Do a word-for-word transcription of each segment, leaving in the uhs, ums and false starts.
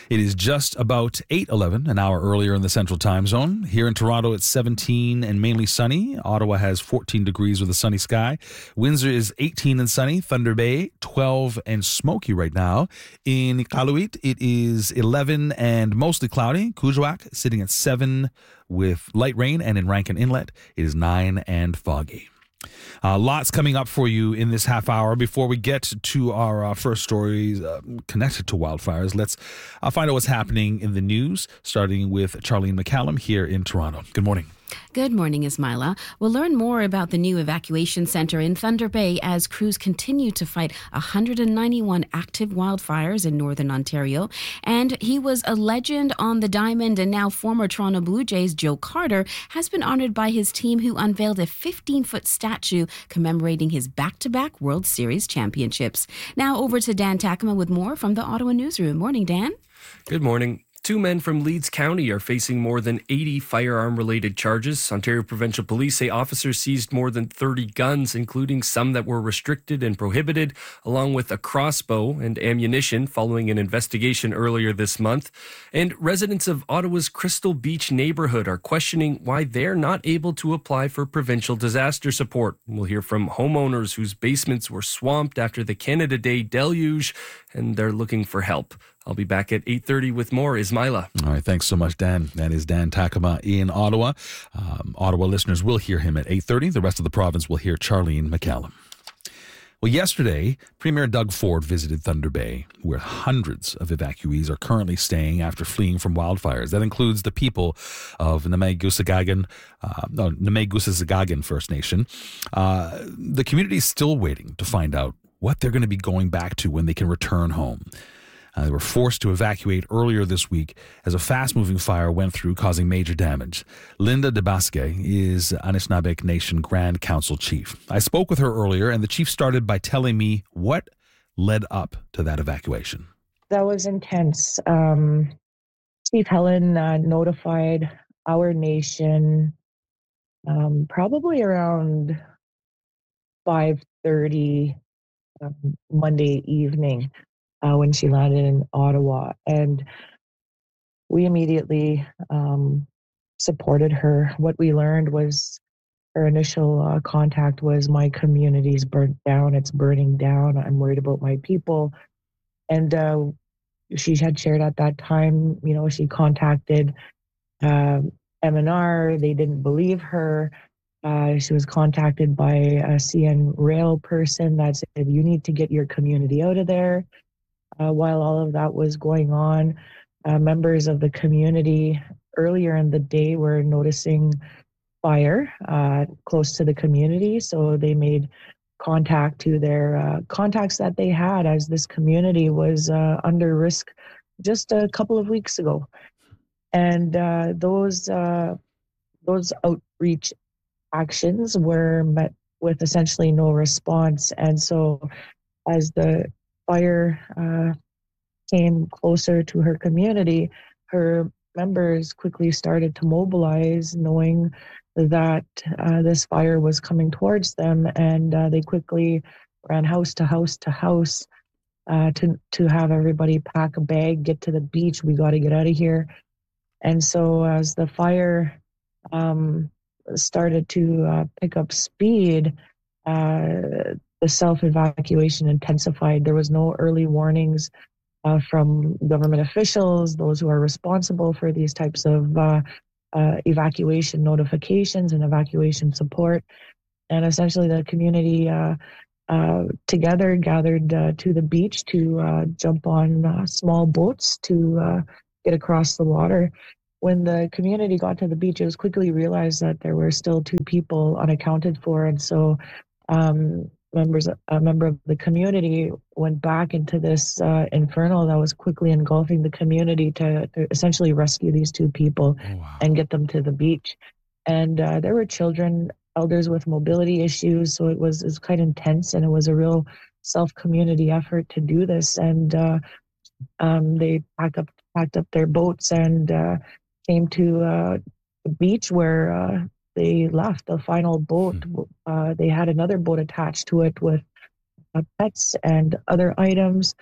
It is just about eight eleven, an hour earlier in the Central Time Zone. Here in Toronto, it's seventeen and mainly sunny. Ottawa has fourteen degrees with a sunny sky. Windsor is eighteen and sunny. Thunder Bay, twelve and smoky right now. In Iqaluit, it is eleven and mostly cloudy. Kuujjuaq sitting at seven with light rain. And in Rankin Inlet, it is nine and foggy. Uh, lots coming up for you in this half hour. Before we get to our uh, first stories uh, connected to wildfires, let's uh, find out what's happening in the news, starting with Charlene McCallum here in Toronto. Good morning. Good morning, Ismaila. We'll learn more about the new evacuation centre in Thunder Bay as crews continue to fight one hundred ninety-one active wildfires in northern Ontario. And he was a legend on the diamond, and now former Toronto Blue Jays Joe Carter has been honoured by his team, who unveiled a fifteen-foot statue commemorating his back-to-back World Series championships. Now over to Dan Takema with more from the Ottawa Newsroom. Morning, Dan. Good morning. Two men from Leeds County are facing more than eighty firearm-related charges. Ontario Provincial Police say officers seized more than thirty guns, including some that were restricted and prohibited, along with a crossbow and ammunition following an investigation earlier this month. And residents of Ottawa's Crystal Beach neighbourhood are questioning why they're not able to apply for provincial disaster support. We'll hear from homeowners whose basements were swamped after the Canada Day deluge, and they're looking for help. I'll be back at eight thirty with more. Ismaila. All right, thanks so much, Dan. That is Dan Takema in Ottawa. Um, Ottawa listeners will hear him at eight thirty. The rest of the province will hear Charlene McCallum. Well, yesterday, Premier Doug Ford visited Thunder Bay, where hundreds of evacuees are currently staying after fleeing from wildfires. That includes the people of Namaigusagagan, uh, no, Namaigusagagan First Nation. Uh, the community is still waiting to find out what they're going to be going back to when they can return home. Uh, they were forced to evacuate earlier this week as a fast-moving fire went through, causing major damage. Linda DeBasque is Anishinaabe Nation Grand Council Chief. I spoke with her earlier, and the chief started by telling me what led up to that evacuation. That was intense. Um, Chief Helen uh, notified our nation um, probably around five thirty um, Monday evening. Uh, when she landed in Ottawa. And we immediately um, supported her. What we learned was her initial uh, contact was, my community's burnt down, it's burning down, I'm worried about my people. And uh, she had shared at that time, you know, she contacted uh, M N R, they didn't believe her. Uh, she was contacted by a C N Rail person that said, you need to get your community out of there. Uh, while all of that was going on, uh, members of the community earlier in the day were noticing fire uh, close to the community. So they made contact to their uh, contacts that they had, as this community was uh, under risk just a couple of weeks ago. And uh, those uh, those outreach actions were met with essentially no response. And so as the fire uh, came closer to her community, her members quickly started to mobilize, knowing that uh, this fire was coming towards them, and uh, they quickly ran house to house to house uh, to to have everybody pack a bag, get to the beach. We got to get out of here. And so, as the fire um, started to uh, pick up speed, uh, the self-evacuation intensified. There was no early warnings uh, from government officials, those who are responsible for these types of uh, uh, evacuation notifications and evacuation support. And essentially the community uh, uh, together gathered uh, to the beach to uh, jump on uh, small boats to uh, get across the water. When the community got to the beach, it was quickly realized that there were still two people unaccounted for. And so um, members, a member of the community went back into this uh, inferno that was quickly engulfing the community to, to essentially rescue these two people oh, wow. and get them to the beach. And uh, there were children, elders with mobility issues, so it was, it was quite intense, and it was a real self-community effort to do this. And uh, um, they packed up, packed up their boats and uh, came to uh, the beach where uh, they left the final boat. Uh, they had another boat attached to it with uh, pets and other items.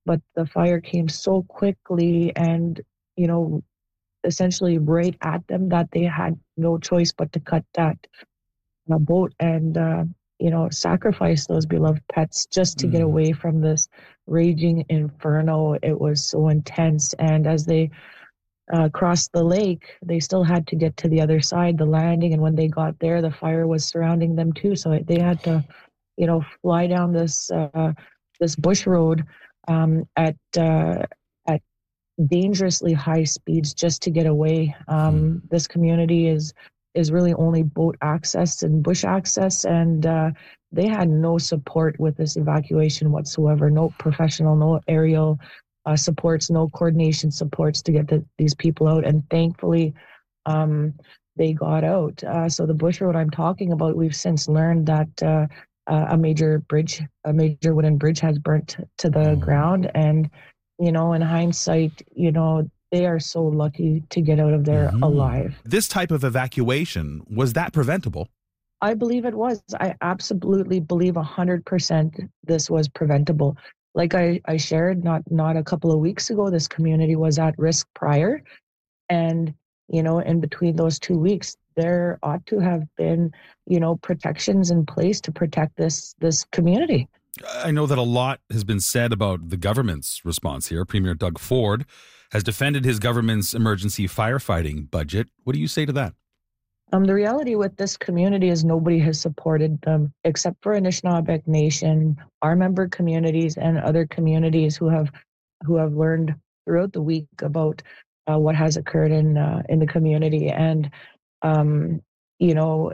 but the fire came so quickly and, you know, essentially right at them that they had no choice but to cut that uh, boat and, uh, you know, sacrifice those beloved pets just to get Mm. away from this raging inferno. It was so intense. And as they uh, crossed the lake, they still had to get to the other side, the landing. And when they got there, the fire was surrounding them too. So they had to, you know, fly down this uh, this bush road um, at uh, at dangerously high speeds just to get away. Um, Hmm. This community is is really only boat access and bush access, and uh, they had no support with this evacuation whatsoever. No professional, no aerial uh, supports, no coordination supports to get the, these people out. And thankfully, um, they got out. Uh, so the bush road I'm talking about, we've since learned that uh, uh, a major bridge, a major wooden bridge, has burnt to the Oh. ground. And you know, in hindsight, you know, they are so lucky to get out of there Mhm. alive. This type of evacuation, was that preventable? I believe it was. I absolutely believe one hundred percent this was preventable. Like I, I shared not not a couple of weeks ago, this community was at risk prior. And, you know, in between those two weeks, there ought to have been, you know, protections in place to protect this this community. I know that a lot has been said about the government's response here. Premier Doug Ford has defended his government's emergency firefighting budget. What do you say to that? Um, the reality with this community is nobody has supported them except for Anishinaabe Nation, our member communities, and other communities who have who have learned throughout the week about uh, what has occurred in uh, in the community. And um, you know,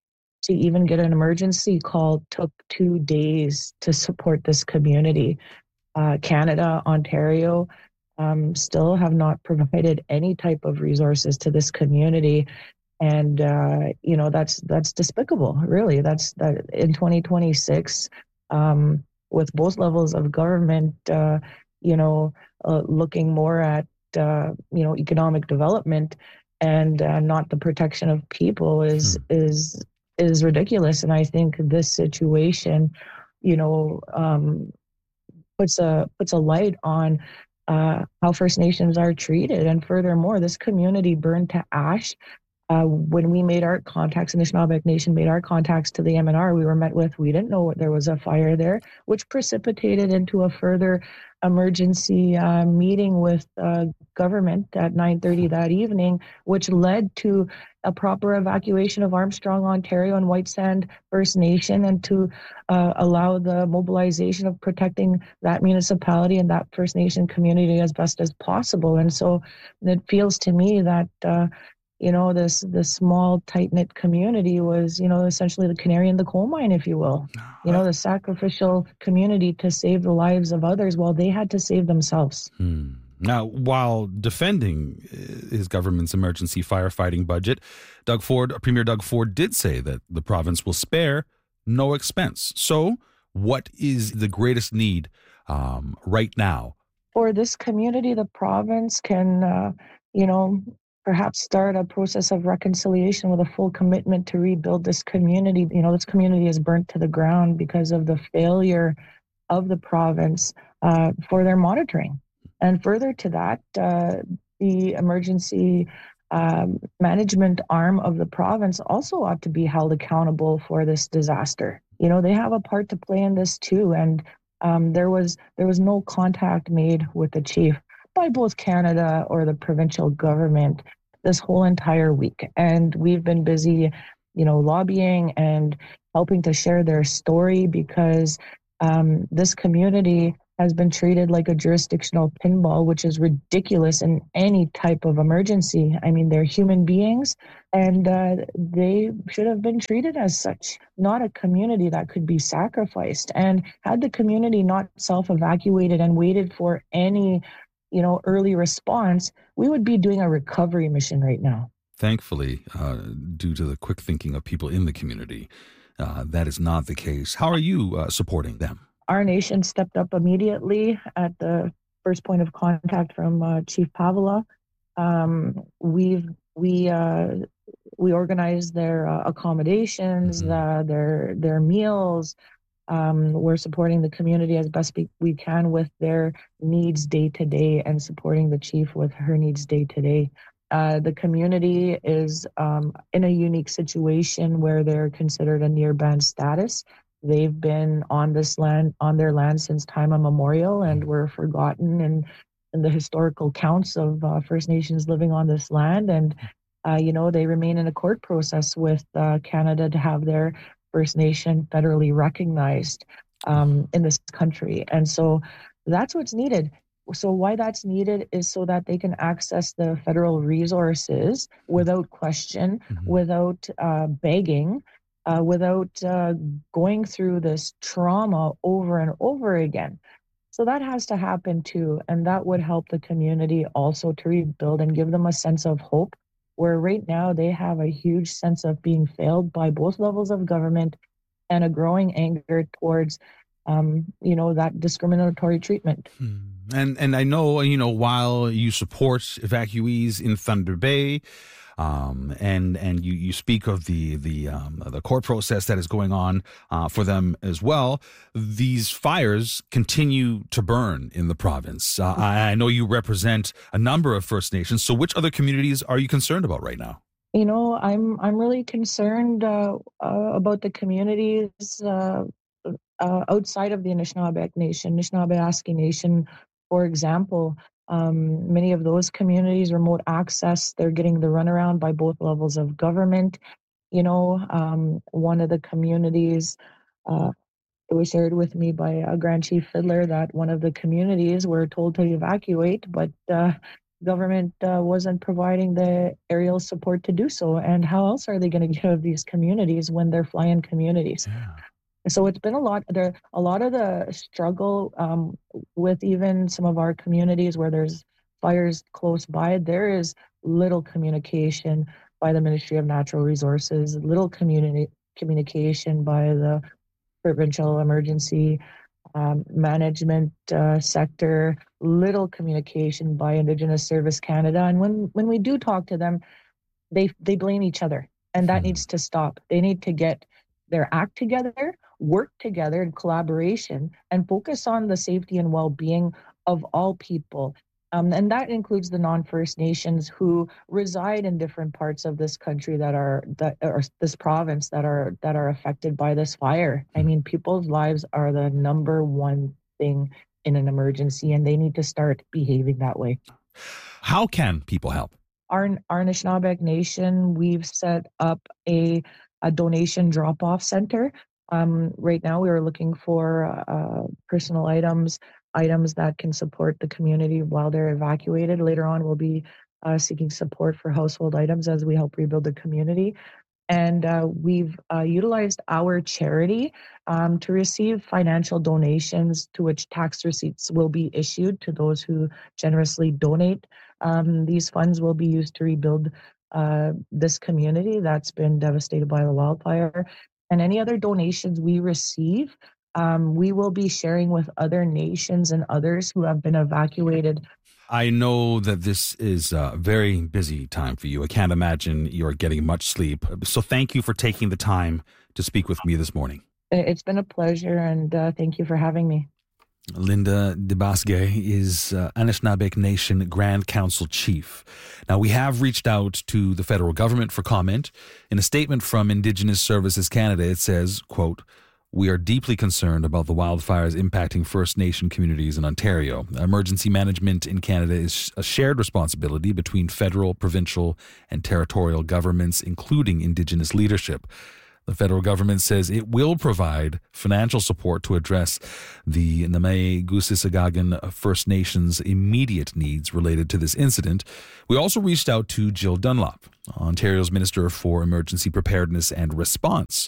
to even get an emergency call took two days to support this community. Uh, Canada, Ontario, um, still have not provided any type of resources to this community. And uh, you know, that's that's despicable. Really, that's that in twenty twenty-six, um, with both levels of government, uh, you know, uh, looking more at uh, you know, economic development and uh, not the protection of people is Hmm. is is ridiculous. And I think this situation, you know, um, puts a puts a light on uh, how First Nations are treated. And furthermore, this community burned to ash. Uh, when we made our contacts, Anishinaabe Nation made our contacts to the M N R, we were met with, we didn't know there was a fire there, which precipitated into a further emergency uh, meeting with uh, government at nine thirty that evening, which led to a proper evacuation of Armstrong, Ontario and White Sand First Nation, and to uh, allow the mobilization of protecting that municipality and that First Nation community as best as possible. And so it feels to me that uh, you know, this this small, tight-knit community was, you know, essentially the canary in the coal mine, if you will. You know, the sacrificial community to save the lives of others while they had to save themselves. Hmm. Now, while defending his government's emergency firefighting budget, Doug Ford, Premier Doug Ford did say that the province will spare no expense. So what is the greatest need um, right now? For this community, the province can, uh, you know, perhaps start a process of reconciliation with a full commitment to rebuild this community. You know, this community is burnt to the ground because of the failure of the province uh, for their monitoring. And further to that, uh, the emergency um, management arm of the province also ought to be held accountable for this disaster. You know, they have a part to play in this too. And um, there was there was no contact made with the chief by both Canada or the provincial government this whole entire week. And we've been busy, you know, lobbying and helping to share their story because um, this community has been treated like a jurisdictional pinball, which is ridiculous in any type of emergency. I mean, they're human beings and uh, they should have been treated as such, not a community that could be sacrificed. And had the community not self-evacuated and waited for any you know, early response, we would be doing a recovery mission right now. Thankfully, uh, due to the quick thinking of people in the community, uh, that is not the case. How are you uh, supporting them? Our nation stepped up immediately at the first point of contact from uh, Chief Pavela. Um, we've we uh, we organized their uh, accommodations, Mhm. uh, their their meals. Um, we're supporting the community as best we can with their needs day to day and supporting the chief with her needs day to day. Uh, the community is um, in a unique situation where they're considered a near banned status. They've been on this land, on their land since time immemorial, and were forgotten in, in the historical counts of uh, First Nations living on this land. And, uh, you know, they remain in a court process with uh, Canada to have their First Nation federally recognized um, in this country. And so that's what's needed. So why that's needed is so that they can access the federal resources without question, mm-hmm. without uh, begging, uh, without uh, going through this trauma over and over again. So that has to happen too. And that would help the community also to rebuild and give them a sense of hope, where right now they have a huge sense of being failed by both levels of government and a growing anger towards, um, you know, that discriminatory treatment. Hmm. And and I know, you know, while you support evacuees in Thunder Bay, um, and and you, you speak of the the um, the court process that is going on uh, for them as well, these fires continue to burn in the province. Uh, I, I know you represent a number of First Nations. So which other communities are you concerned about right now? You know, I'm I'm really concerned uh, uh, about the communities uh, uh, outside of the Anishinaabe Nation, Anishinaabe Nation. For example, um, many of those communities, remote access, they're getting the runaround by both levels of government. You know, um, one of the communities, uh, it was shared with me by a Grand Chief Fiddler that one of the communities were told to evacuate, but uh, government uh, wasn't providing the aerial support to do so. And how else are they going to get out of these communities when they're fly-in communities? Yeah. So it's been a lot there. A lot of the struggle um, with even some of our communities where there's fires close by, there is little communication by the Ministry of Natural Resources, little community communication by the provincial emergency um, management uh, sector, little communication by Indigenous Service Canada. And when, when we do talk to them, they they blame each other, and that mm-hmm. needs to stop. They need to get their act together, work together in collaboration, and focus on the safety and well-being of all people. Um, and that includes the non-First Nations who reside in different parts of this country that are that or this province that are that are affected by this fire. I mean, people's lives are the number one thing in an emergency, and they need to start behaving that way. How can people help? Our our Anishinaabe Nation, we've set up a a donation drop-off center. Um, right now, we are looking for uh, personal items, items that can support the community while they're evacuated. Later on, we'll be uh, seeking support for household items as we help rebuild the community. And uh, we've uh, utilized our charity um, to receive financial donations to which tax receipts will be issued to those who generously donate. Um, these funds will be used to rebuild uh, this community that's been devastated by the wildfire. And any other donations we receive, um, we will be sharing with other nations and others who have been evacuated. I know that this is a very busy time for you. I can't imagine you're getting much sleep. So thank you for taking the time to speak with me this morning. It's been a pleasure, and uh, thank you for having me. Linda Debasge is uh, Anishinaabe Nation Grand Council Chief. Now, we have reached out to the federal government for comment. In a statement from Indigenous Services Canada, it says, quote, "We are deeply concerned about the wildfires impacting First Nation communities in Ontario. Emergency management in Canada is a shared responsibility between federal, provincial, and territorial governments, including Indigenous leadership. The federal government says it will provide financial support to address the Neme-Goosisagagan First Nations immediate needs related to this incident." We also reached out to Jill Dunlop, Ontario's Minister for Emergency Preparedness and Response.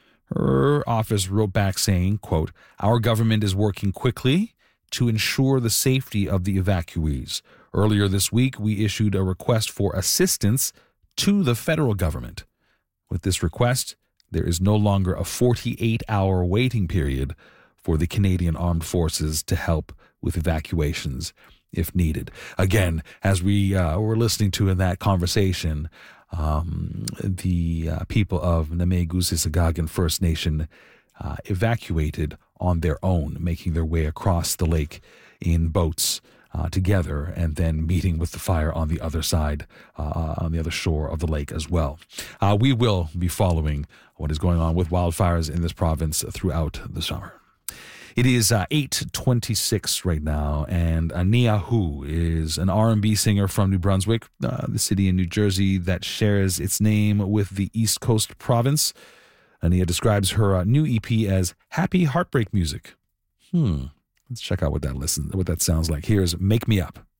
Her office wrote back saying, quote, "Our government is working quickly to ensure the safety of the evacuees. Earlier this week, we issued a request for assistance to the federal government. With this request, there is no longer a forty-eight hour waiting period for the Canadian Armed Forces to help with evacuations if needed." Again, as we uh, were listening to in that conversation, um, the uh, people of Neme-Goosisagagan First Nation uh, evacuated on their own, making their way across the lake in boats uh, together, and then meeting with the fire on the other side, uh, on the other shore of the lake as well. Uh, we will be following what is going on with wildfires in this province throughout the summer. It is uh, eight twenty-six right now, and Ania Hu is an R and B singer from New Brunswick, uh, the city in New Jersey that shares its name with the East Coast province. Ania describes her uh, new E P as happy heartbreak music. Hmm. Let's check out what that listen, what that sounds like. Here's Make Me Up.